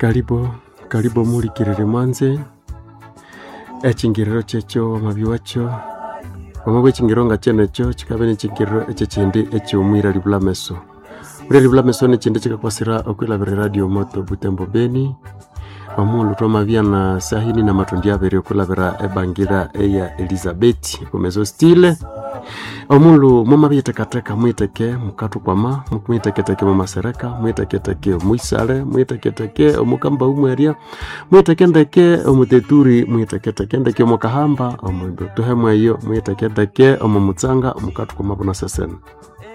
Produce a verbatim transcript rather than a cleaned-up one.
Karibu, karibu muri kirere mwanze. Echingiriro checho mabiwacho. Wamagwe chingironga chene cho chikabene chingiriro eche chindi eche umwira libula meso. Ure libula meso ne chindi chika kwasira okwila vere radio moto Butembo Beni. Wamulu toma via na sahini na matundia vere okwila vera ebangira eya Elizabeth kumezo stile. Wamulu mama vya tekateka mwiteke mukatu kwa ma. Mwiteke teke mama sereka. Mwiteke teke mwisale. Mwiteke teke omukamba umweria. Mwiteke ndeke omuteturi. Mwiteke teke ndeke omukahamba. Omwido tuhemwe iyo. Mwiteke teke omumutsanga omukatu kwa mabuna sesena.